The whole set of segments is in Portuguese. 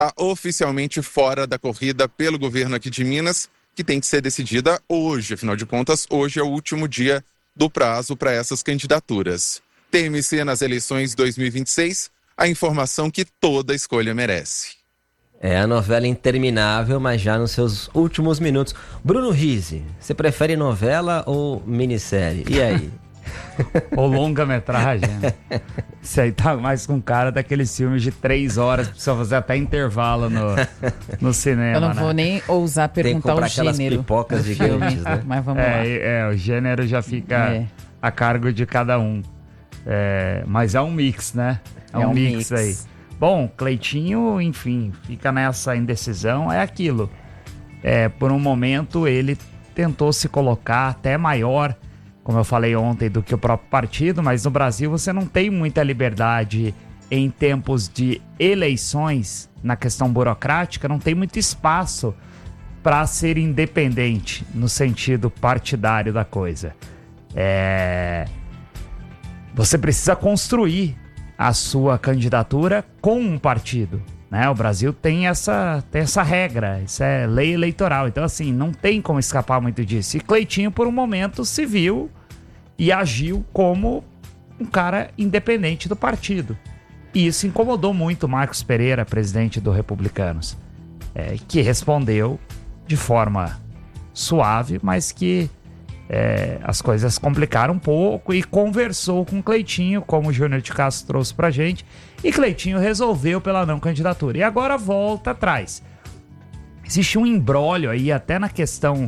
oficialmente fora da corrida pelo governo aqui de Minas, que tem que ser decidida hoje. Afinal de contas, hoje é o último dia do prazo para essas candidaturas. TMC nas eleições 2026, a informação que toda escolha merece. É a novela interminável, mas já nos seus últimos minutos. Bruno Rizzi, você prefere novela ou minissérie? E aí? Ou longa-metragem, né? Isso aí tá mais com cara daqueles filmes de 3 horas, precisa fazer até intervalo no cinema. Eu não vou nem ousar perguntar o gênero. Aquelas pipocas gigantes, né? Mas vamos lá. O gênero já fica a cargo de cada um. Mas é um mix, né? É um mix aí. Bom, Cleitinho, enfim, fica nessa indecisão, é aquilo. Por um momento ele tentou se colocar até maior, como eu falei ontem, do que o próprio partido, mas no Brasil você não tem muita liberdade em tempos de eleições, na questão burocrática, não tem muito espaço para ser independente no sentido partidário da coisa. Você precisa construir a sua candidatura com um partido, né? O Brasil tem essa regra, isso é lei eleitoral, então assim, não tem como escapar muito disso. E Cleitinho, por um momento, se viu e agiu como um cara independente do partido. E isso incomodou muito Marcos Pereira, presidente do Republicanos, que respondeu de forma suave, mas que as coisas complicaram um pouco e conversou com Cleitinho, como o Júnior de Castro trouxe pra gente, e Cleitinho resolveu pela não candidatura. E agora volta atrás. Existe um imbróglio aí até na questão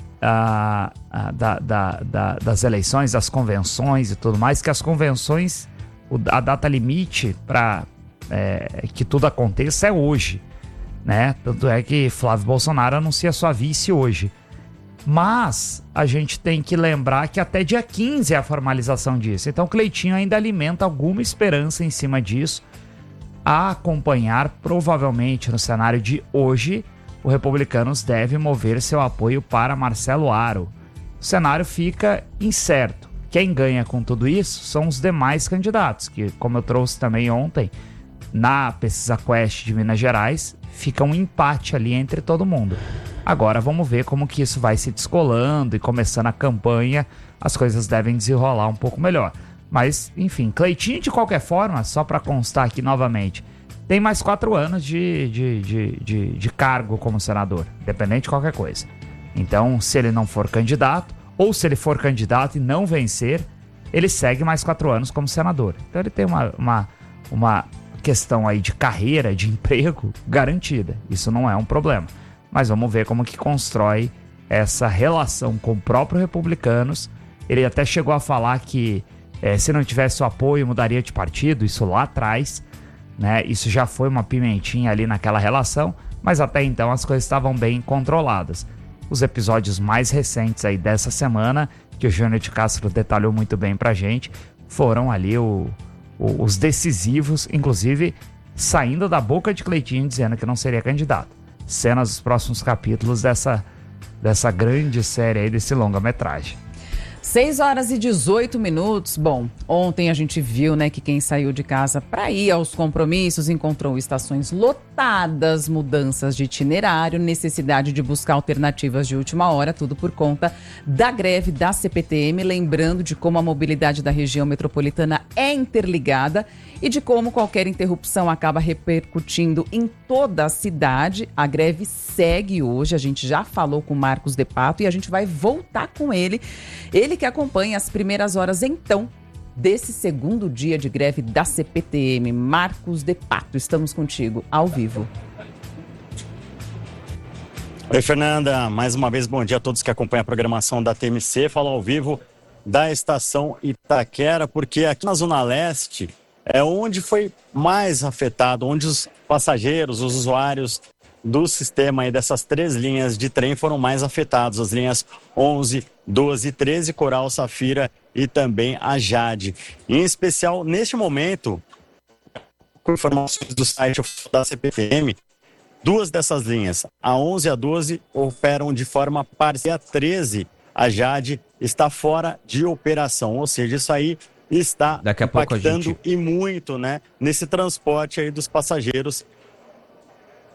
das eleições, das convenções e tudo mais, que as convenções, a data limite para que tudo aconteça é hoje, né? Tanto é que Flávio Bolsonaro anuncia sua vice hoje. Mas a gente tem que lembrar que até dia 15 é a formalização disso. Então Cleitinho ainda alimenta alguma esperança em cima disso, a acompanhar. Provavelmente no cenário de hoje, o Republicanos deve mover seu apoio para Marcelo Aro. O cenário fica incerto. Quem ganha com tudo isso são os demais candidatos, que, como eu trouxe também ontem, na Pesquisa Quest de Minas Gerais, fica um empate ali entre todo mundo. Agora vamos ver como que isso vai se descolando e começando a campanha, as coisas devem desenrolar um pouco melhor. Mas, enfim, Cleitinho, de qualquer forma, só para constar aqui novamente, tem mais 4 anos de cargo como senador, independente de qualquer coisa. Então, se ele não for candidato, ou se ele for candidato e não vencer, ele segue mais 4 anos como senador. Então ele tem uma questão aí de carreira, de emprego garantida. Isso não é um problema. Mas vamos ver como que constrói essa relação com o próprio Republicanos. Ele até chegou a falar que se não tivesse o apoio, mudaria de partido, isso lá atrás, né? Isso já foi uma pimentinha ali naquela relação, mas até então as coisas estavam bem controladas. Os episódios mais recentes aí dessa semana, que o Júnior de Castro detalhou muito bem pra gente, foram ali os decisivos, inclusive saindo da boca de Cleitinho dizendo que não seria candidato. Cenas dos próximos capítulos dessa grande série aí, desse longa-metragem. 6h18. Bom, ontem a gente viu, né, que quem saiu de casa para ir aos compromissos encontrou estações lotadas, mudanças de itinerário, necessidade de buscar alternativas de última hora, tudo por conta da greve da CPTM. Lembrando de como a mobilidade da região metropolitana é interligada e de como qualquer interrupção acaba repercutindo em toda a cidade. A greve segue hoje, a gente já falou com Marcos de Pato e a gente vai voltar com ele. Ele que acompanha as primeiras horas, então, desse segundo dia de greve da CPTM. Marcos de Pato, estamos contigo, ao vivo. Oi, Fernanda. Mais uma vez, bom dia a todos que acompanham a programação da TMC. Falo ao vivo da estação Itaquera, porque aqui na Zona Leste é onde foi mais afetado, onde os passageiros, os usuários do sistema aí dessas 3 linhas de trem foram mais afetados, as linhas 11, 12 e 13, Coral, Safira e também a Jade. Em especial, neste momento, com informações do site da CPTM, 2 dessas linhas, a 11 e a 12, operam de forma parcial. A 13, a Jade, está fora de operação, ou seja, isso aí está impactando e muito, né, nesse transporte aí dos passageiros